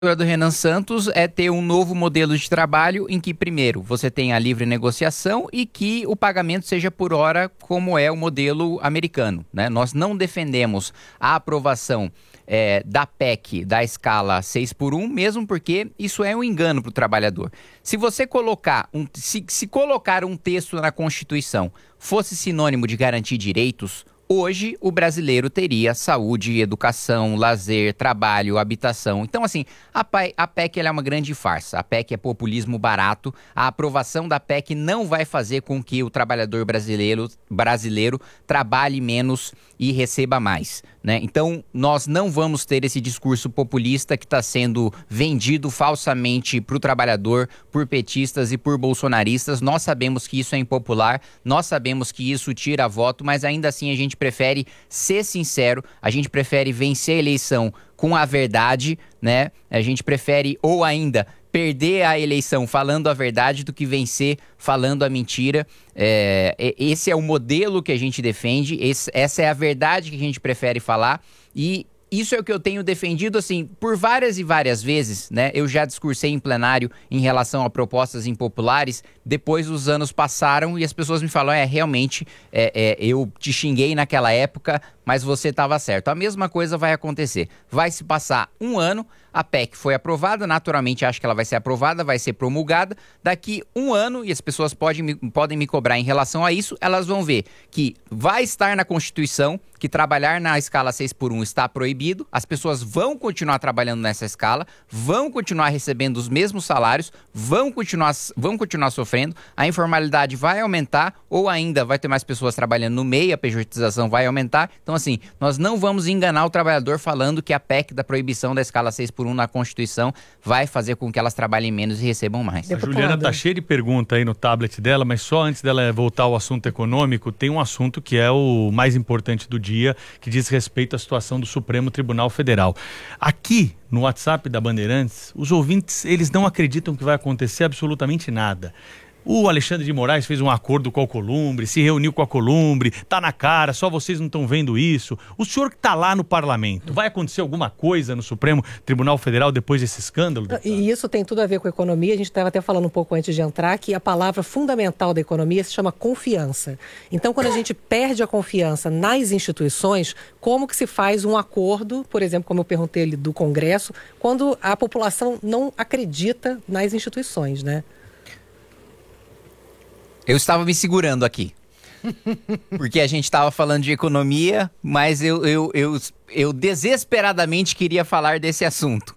do Renan Santos é ter um novo modelo de trabalho em que, primeiro, você tenha a livre negociação e que o pagamento seja por hora, como é o modelo americano, né? Nós não defendemos a aprovação da PEC da escala 6x1, mesmo porque isso é um engano para o trabalhador. Se você colocar se colocar um texto na Constituição fosse sinônimo de garantir direitos, hoje, o brasileiro teria saúde, educação, lazer, trabalho, habitação. Então, assim, a PEC ela é uma grande farsa. A PEC é populismo barato. A aprovação da PEC não vai fazer com que o trabalhador brasileiro trabalhe menos e receba mais, né? Então, nós não vamos ter esse discurso populista que está sendo vendido falsamente para o trabalhador, por petistas e por bolsonaristas. Nós sabemos que isso é impopular, nós sabemos que isso tira voto, mas ainda assim a gente prefere ser sincero, a gente prefere vencer a eleição com a verdade, né? A gente prefere, ou ainda, perder a eleição falando a verdade do que vencer falando a mentira. Esse é o modelo que a gente defende, essa é a verdade que a gente prefere falar, e isso é o que eu tenho defendido, assim, por várias e várias vezes, né? Eu já discursei em plenário em relação a propostas impopulares, depois os anos passaram e as pessoas me falam, realmente, eu te xinguei naquela época, mas você estava certo. A mesma coisa vai acontecer. Vai se passar um ano, a PEC foi aprovada, naturalmente acho que ela vai ser aprovada, vai ser promulgada. Daqui um ano, e as pessoas podem me cobrar em relação a isso, elas vão ver que vai estar na Constituição que trabalhar na escala 6x1 está proibido, as pessoas vão continuar trabalhando nessa escala, vão continuar recebendo os mesmos salários, vão continuar sofrendo, a informalidade vai aumentar ou ainda vai ter mais pessoas trabalhando no meio, a pejotização vai aumentar. Então, assim, nós não vamos enganar o trabalhador falando que a PEC da proibição da escala 6x1 na Constituição vai fazer com que elas trabalhem menos e recebam mais. A Juliana tá cheia de pergunta aí no tablet dela, mas só antes dela voltar ao assunto econômico, tem um assunto que é o mais importante do dia, que diz respeito à situação do Supremo Tribunal Federal. Aqui, no WhatsApp da Bandeirantes, os ouvintes, eles não acreditam que vai acontecer absolutamente nada. O Alexandre de Moraes fez um acordo com a Alcolumbre, se reuniu com a Alcolumbre, tá na cara, só vocês não estão vendo isso. O senhor que tá lá no parlamento, vai acontecer alguma coisa no Supremo Tribunal Federal depois desse escândalo? E isso tem tudo a ver com a economia. A gente estava até falando um pouco antes de entrar que a palavra fundamental da economia se chama confiança. Então, quando a gente perde a confiança nas instituições, como que se faz um acordo, por exemplo, como eu perguntei ali do Congresso, quando a população não acredita nas instituições, né? Eu estava me segurando aqui, porque a gente estava falando de economia, mas eu desesperadamente queria falar desse assunto.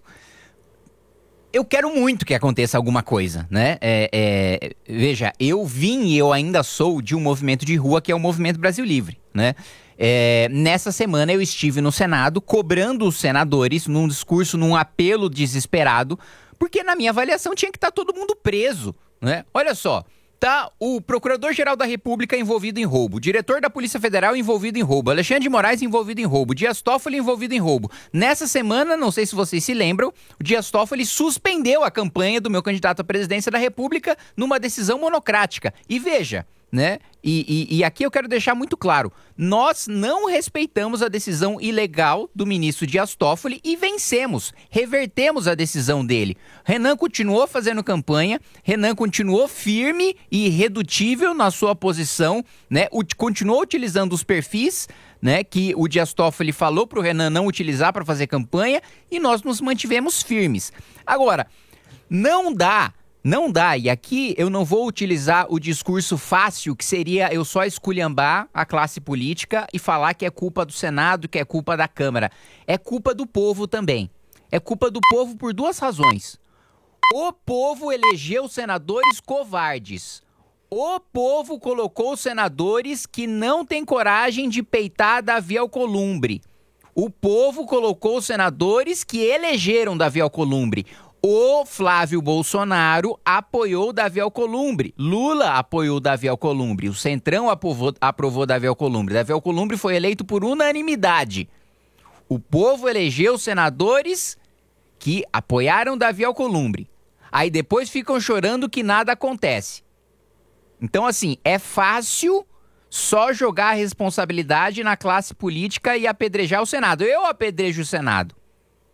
Eu quero muito que aconteça alguma coisa, né? Veja, eu ainda sou de um movimento de rua que é o Movimento Brasil Livre, né? Nessa semana eu estive no Senado cobrando os senadores num discurso, num apelo desesperado, porque na minha avaliação tinha que estar todo mundo preso, né? Olha só. Tá o Procurador-Geral da República envolvido em roubo, o diretor da Polícia Federal envolvido em roubo, Alexandre de Moraes envolvido em roubo, Dias Toffoli envolvido em roubo. Nessa semana, não sei se vocês se lembram, o Dias Toffoli suspendeu a campanha do meu candidato à presidência da República numa decisão monocrática. E veja, né? E aqui eu quero deixar muito claro, nós não respeitamos a decisão ilegal do ministro Dias Toffoli e vencemos, revertemos a decisão dele. Renan continuou fazendo campanha, Renan continuou firme e irredutível na sua posição, né? Continuou utilizando os perfis, né, que o Dias Toffoli falou para o Renan não utilizar para fazer campanha, e nós nos mantivemos firmes. Agora, não dá, e aqui eu não vou utilizar o discurso fácil, que seria eu só esculhambar a classe política e falar que é culpa do Senado, que é culpa da Câmara. É culpa do povo também. É culpa do povo por duas razões. O povo elegeu senadores covardes. O povo colocou senadores que não têm coragem de peitar Davi Alcolumbre. O povo colocou senadores que elegeram Davi Alcolumbre. O Flávio Bolsonaro apoiou Davi Alcolumbre. Lula apoiou Davi Alcolumbre. O Centrão aprovou Davi Alcolumbre. Davi Alcolumbre foi eleito por unanimidade. O povo elegeu senadores que apoiaram Davi Alcolumbre. Aí depois ficam chorando que nada acontece. Então, assim, é fácil só jogar a responsabilidade na classe política e apedrejar o Senado. Eu apedrejo o Senado.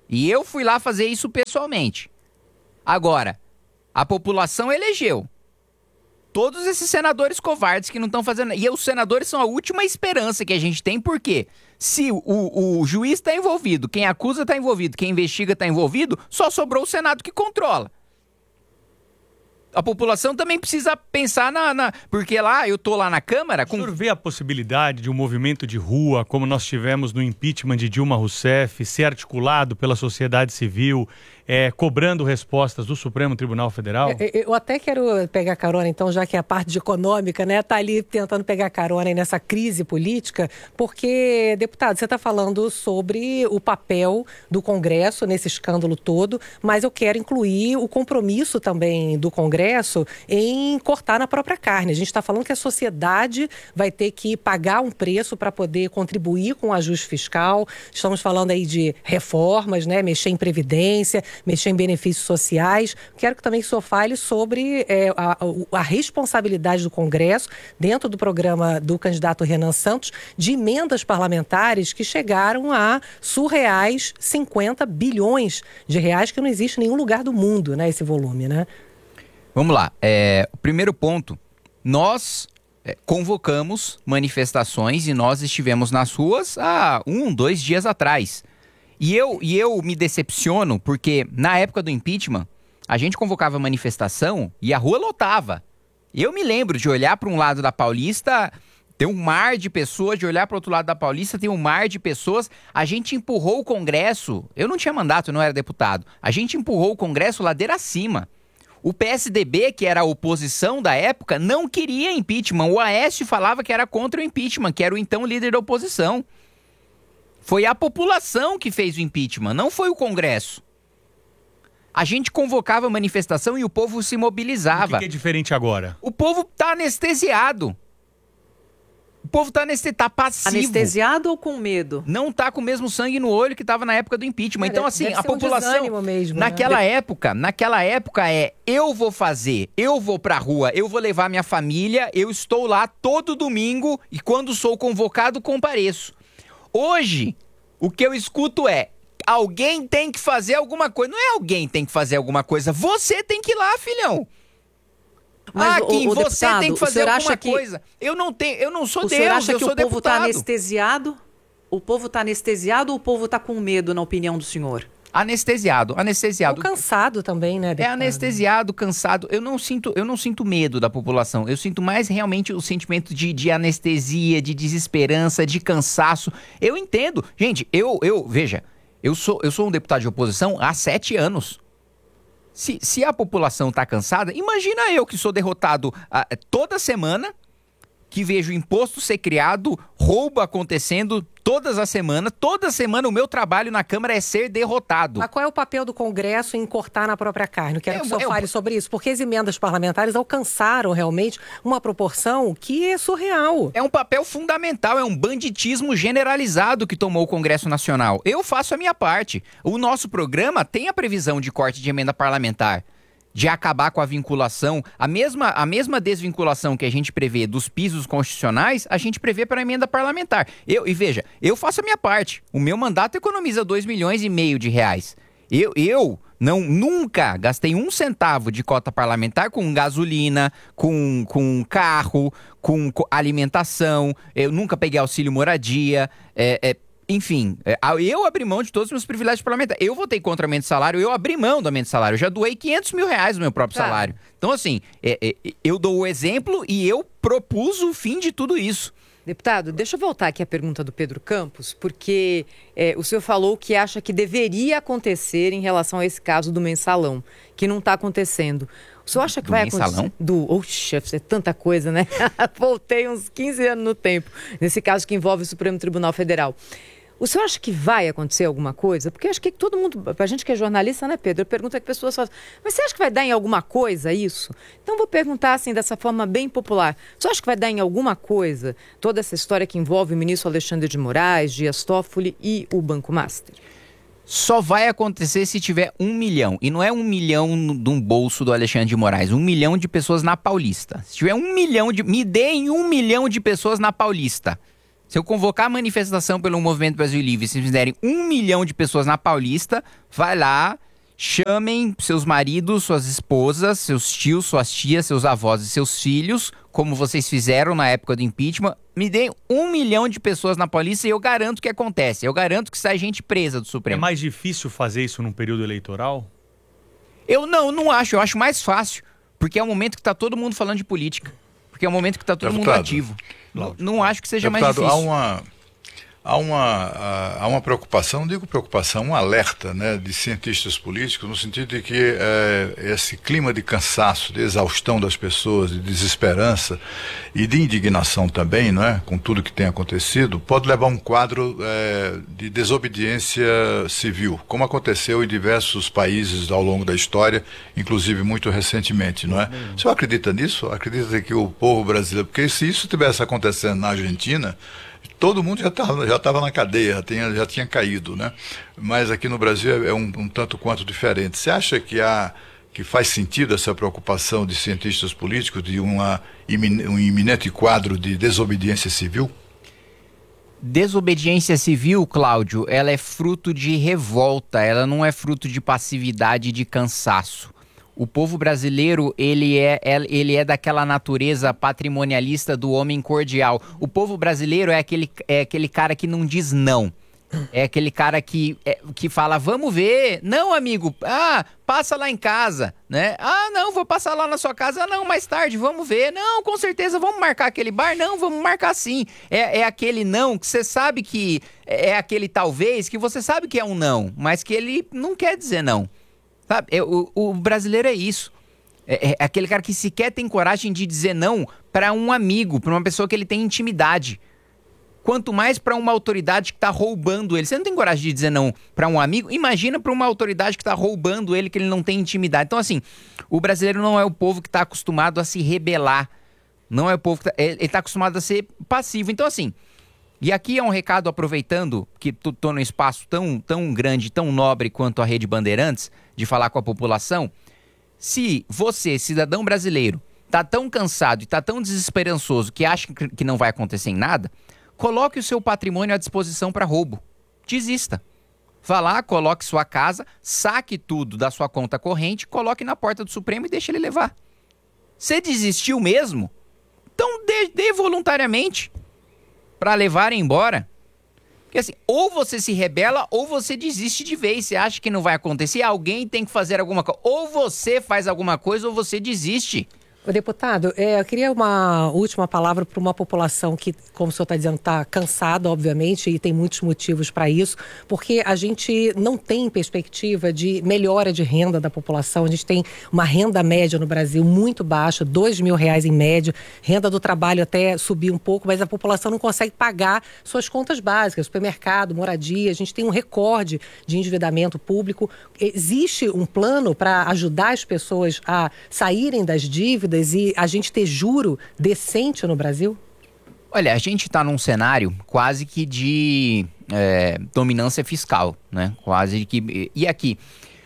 E eu fui lá fazer isso pessoalmente. Agora, a população elegeu todos esses senadores covardes que não estão fazendo... E os senadores são a última esperança que a gente tem, porque se o juiz está envolvido, quem acusa está envolvido, quem investiga está envolvido, só sobrou o Senado que controla. A população também precisa pensar porque lá, eu tô lá na Câmara... O senhor vê a possibilidade de um movimento de rua, como nós tivemos no impeachment de Dilma Rousseff, ser articulado pela sociedade civil, cobrando respostas do Supremo Tribunal Federal? Eu até quero pegar carona, então, já que a parte econômica, né, tá ali tentando pegar carona aí nessa crise política, porque, deputado, você está falando sobre o papel do Congresso nesse escândalo todo, mas eu quero incluir o compromisso também do Congresso em cortar na própria carne. A gente está falando que a sociedade vai ter que pagar um preço para poder contribuir com o ajuste fiscal. Estamos falando aí de reformas, né, mexer em previdência, mexer em benefícios sociais. Quero que também o senhor fale sobre a responsabilidade do Congresso, dentro do programa do candidato Renan Santos, de emendas parlamentares que chegaram a surreais 50 bilhões de reais, que não existe em nenhum lugar do mundo, né, esse volume, né? Vamos lá. O primeiro ponto, nós convocamos manifestações e nós estivemos nas ruas há 2 dias atrás. E eu me decepciono porque na época do impeachment, a gente convocava manifestação e a rua lotava. Eu me lembro de olhar para um lado da Paulista, tem um mar de pessoas, de olhar para o outro lado da Paulista, tem um mar de pessoas. A gente empurrou o Congresso, eu não tinha mandato, eu não era deputado, a gente empurrou o Congresso ladeira acima. O PSDB, que era a oposição da época, não queria impeachment. O Aécio falava que era contra o impeachment, que era o então líder da oposição. Foi a população que fez o impeachment, não foi o Congresso. A gente convocava manifestação e o povo se mobilizava. O que é diferente agora? O povo está anestesiado. O povo tá passivo. Anestesiado ou com medo? Não tá com o mesmo sangue no olho que estava na época do impeachment. Então, assim, deve a ser um população... desânimo mesmo, naquela época eu vou fazer, eu vou pra rua, eu vou levar minha família, eu estou lá todo domingo e quando sou convocado, compareço. Hoje, o que eu escuto é, alguém tem que fazer alguma coisa. Não é alguém tem que fazer alguma coisa, você tem que ir lá, filhão. Mas, Kim, você deputado, tem que fazer alguma que... coisa. Eu não sou O Deus, senhor acha eu que sou o povo está deputado. anestesiado? O povo está anestesiado ou o povo está com medo, na opinião do senhor? Anestesiado. Ou cansado também, né, deputado? Anestesiado, cansado. Eu não sinto medo da população. Eu sinto mais realmente o sentimento de anestesia, de desesperança, de cansaço. Eu entendo. Gente, veja, eu sou um deputado de oposição há 7 anos. Se a população está cansada, imagina eu que sou derrotado toda semana, que vejo imposto ser criado, roubo acontecendo toda semana o meu trabalho na Câmara é ser derrotado. Mas qual é o papel do Congresso em cortar na própria carne? Eu quero que o senhor fale sobre isso, porque as emendas parlamentares alcançaram realmente uma proporção que é surreal. É um papel fundamental, é um banditismo generalizado que tomou o Congresso Nacional. Eu faço a minha parte. O nosso programa tem a previsão de corte de emenda parlamentar, de acabar com a vinculação, a mesma desvinculação que a gente prevê dos pisos constitucionais, a gente prevê para a emenda parlamentar. E veja, eu faço a minha parte. O meu mandato economiza 2,5 milhões de reais. Eu nunca gastei 1 centavo de cota parlamentar com gasolina, com carro, com alimentação. Eu nunca peguei auxílio moradia, enfim, eu abri mão de todos os meus privilégios parlamentares. Eu votei contra aumento de salário, eu abri mão do aumento de salário. Eu já doei 500 mil reais do meu próprio salário. Então, assim, eu dou o exemplo e eu propus o fim de tudo isso. Deputado, deixa eu voltar aqui à pergunta do Pedro Campos, porque o senhor falou que acha que deveria acontecer em relação a esse caso do mensalão, que não está acontecendo. O senhor acha que vai acontecer? Oxe, é tanta coisa, né? Voltei uns 15 anos no tempo, nesse caso que envolve o Supremo Tribunal Federal. O senhor acha que vai acontecer alguma coisa? Porque acho que todo mundo, a gente que é jornalista, né, Pedro? Pergunta que pessoas fazem, mas você acha que vai dar em alguma coisa isso? Então vou perguntar assim, dessa forma bem popular. O senhor acha que vai dar em alguma coisa toda essa história que envolve o ministro Alexandre de Moraes, Dias Toffoli e o Banco Master? Só vai acontecer se tiver 1 milhão. E não é 1 milhão de um bolso do Alexandre de Moraes. 1 milhão de pessoas na Paulista. Se tiver 1 milhão me deem 1 milhão de pessoas na Paulista. Se eu convocar a manifestação pelo Movimento Brasil Livre, se fizerem 1 milhão de pessoas na Paulista, vai lá, chamem seus maridos, suas esposas, seus tios, suas tias, seus avós e seus filhos, como vocês fizeram na época do impeachment. Me deem 1 milhão de pessoas na Paulista e eu garanto que acontece. Eu garanto que sai gente presa do Supremo. É mais difícil fazer isso num período eleitoral? Eu não acho. Eu acho mais fácil. Porque é um momento que está todo mundo falando de política. Porque é um momento que está todo mundo ativo. Não acho que seja mais difícil. Há uma preocupação, não digo preocupação, um alerta, né, de cientistas políticos, no sentido de que esse clima de cansaço, de exaustão das pessoas, de desesperança e de indignação também, né, com tudo que tem acontecido, pode levar a um quadro de desobediência civil, como aconteceu em diversos países ao longo da história, inclusive muito recentemente, não é? O senhor acredita nisso? Acredita que o povo brasileiro... Porque se isso estivesse acontecendo na Argentina, todo mundo já estava na cadeia, já tinha caído, né? Mas aqui no Brasil é um tanto quanto diferente. Você acha que faz sentido essa preocupação de cientistas políticos de um iminente quadro de desobediência civil? Desobediência civil, Cláudio, ela é fruto de revolta, ela não é fruto de passividade e de cansaço. O povo brasileiro, ele é daquela natureza patrimonialista do homem cordial. O povo brasileiro é aquele cara que não diz não. É aquele cara que fala, vamos ver. Não, amigo, passa lá em casa, né? Não, vou passar lá na sua casa. Não, mais tarde, vamos ver. Não, com certeza, vamos marcar aquele bar? Não, vamos marcar sim. É aquele não que você sabe que... É aquele talvez que você sabe que é um não, mas que ele não quer dizer não. Sabe, o brasileiro é isso. É aquele cara que sequer tem coragem de dizer não para um amigo, para uma pessoa que ele tem intimidade. Quanto mais para uma autoridade que está roubando ele. Você não tem coragem de dizer não para um amigo? Imagina para uma autoridade que está roubando ele, que ele não tem intimidade. Então, assim, o brasileiro não é o povo que está acostumado a se rebelar. Não é o povo que ele está acostumado a ser passivo. Então, assim... E aqui é um recado, aproveitando que estou num espaço tão grande, tão nobre quanto a Rede Bandeirantes, de falar com a população. Se você, cidadão brasileiro, está tão cansado e está tão desesperançoso que acha que não vai acontecer em nada, coloque o seu patrimônio à disposição para roubo. Desista. Vá lá, coloque sua casa, saque tudo da sua conta corrente, coloque na porta do Supremo e deixe ele levar. Você desistiu mesmo? Então dê voluntariamente. Para levarem embora. Porque assim, ou você se rebela ou você desiste de vez. Você acha que não vai acontecer, alguém tem que fazer alguma coisa. Ou você faz alguma coisa ou você desiste. Deputado, eu queria uma última palavra para uma população que, como o senhor está dizendo, está cansada, obviamente, e tem muitos motivos para isso, porque a gente não tem perspectiva de melhora de renda da população. A gente tem uma renda média no Brasil muito baixa, R$2.000 em média, renda do trabalho até subir um pouco, mas a população não consegue pagar suas contas básicas, supermercado, moradia. A gente tem um recorde de endividamento público. Existe um plano para ajudar as pessoas a saírem das dívidas e a gente ter juro decente no Brasil? Olha, a gente está num cenário quase que de dominância fiscal, né? Quase que... E aqui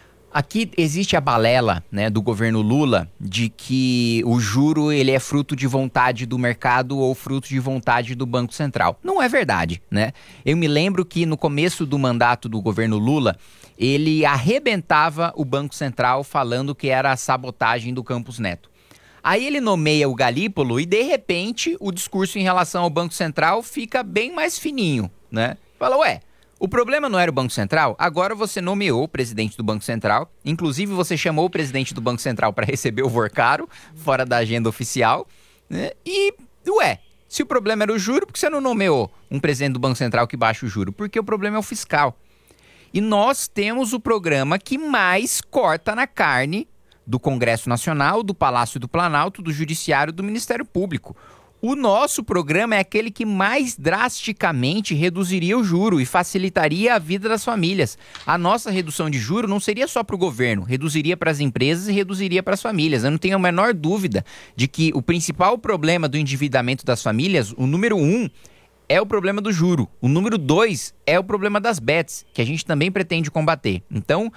existe a balela, né, do governo Lula de que o juro ele é fruto de vontade do mercado ou fruto de vontade do Banco Central. Não é verdade, né? Eu me lembro que no começo do mandato do governo Lula, ele arrebentava o Banco Central falando que era a sabotagem do Campos Neto. Aí ele nomeia o Galípolo e, de repente, o discurso em relação ao Banco Central fica bem mais fininho, né? Fala, o problema não era o Banco Central? Agora você nomeou o presidente do Banco Central. Inclusive, você chamou o presidente do Banco Central para receber o Vorcaro, fora da agenda oficial. Né? E, se o problema era o juro, por que você não nomeou um presidente do Banco Central que baixa o juro? Porque o problema é o fiscal. E nós temos o programa que mais corta na carne do Congresso Nacional, do Palácio do Planalto, do Judiciário e do Ministério Público. O nosso programa é aquele que mais drasticamente reduziria o juro e facilitaria a vida das famílias. A nossa redução de juro não seria só para o governo, reduziria para as empresas e reduziria para as famílias. Eu não tenho a menor dúvida de que o principal problema do endividamento das famílias, o número 1, é o problema do juro. O número 2 é o problema das bets, que a gente também pretende combater. Então,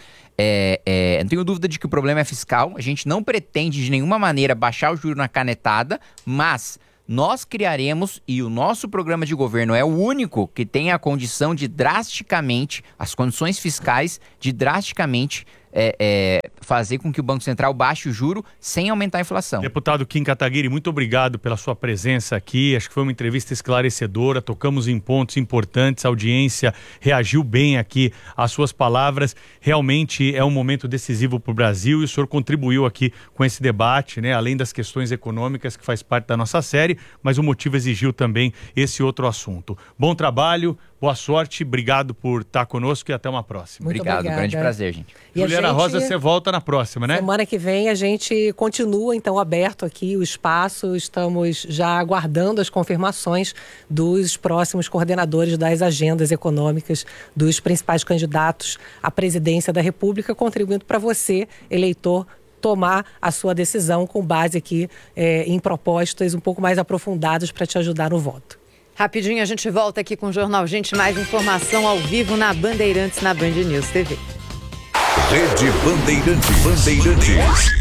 não tenho dúvida de que o problema é fiscal. A gente não pretende de nenhuma maneira baixar o juro na canetada, mas nós criaremos, e o nosso programa de governo é o único que tem a condição de drasticamente, as condições fiscais de drasticamente fazer com que o Banco Central baixe o juro sem aumentar a inflação. Deputado Kim Kataguiri, muito obrigado pela sua presença aqui. Acho que foi uma entrevista esclarecedora, tocamos em pontos importantes, a audiência reagiu bem aqui às suas palavras. Realmente é um momento decisivo para o Brasil e o senhor contribuiu aqui com esse debate, né? Além das questões econômicas que faz parte da nossa série, mas o motivo exigiu também esse outro assunto. Bom trabalho, boa sorte, obrigado por estar conosco e até uma próxima. Muito Obrigado, obrigada. grande prazer, gente. Juliana Rosa, você volta na próxima, né? Semana que vem a gente continua, então, aberto aqui o espaço. Estamos já aguardando as confirmações dos próximos coordenadores das agendas econômicas dos principais candidatos à presidência da República, contribuindo para você, eleitor, tomar a sua decisão com base aqui em propostas um pouco mais aprofundadas para te ajudar no voto. Rapidinho, a gente volta aqui com o Jornal Gente, mais informação ao vivo na Bandeirantes, na Band News TV. Rede Bandeirantes.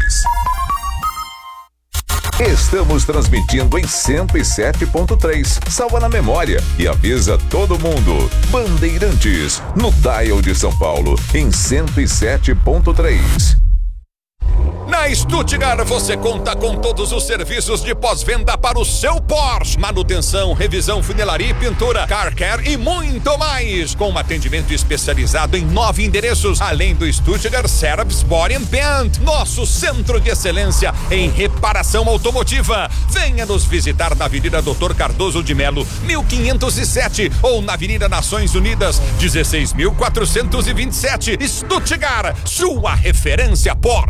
Estamos transmitindo em 107.3. Salva na memória e avisa todo mundo. Bandeirantes, no dial de São Paulo, em 107.3. Na Stuttgart você conta com todos os serviços de pós-venda para o seu Porsche. Manutenção, revisão, funilaria e pintura, car care e muito mais. Com atendimento especializado em 9 endereços, além do Stuttgart Service Body and Paint, nosso centro de excelência em reparação automotiva. Venha nos visitar na Avenida Dr. Cardoso de Melo, 1507 ou na Avenida Nações Unidas, 16.427. Stuttgart, sua referência Porsche.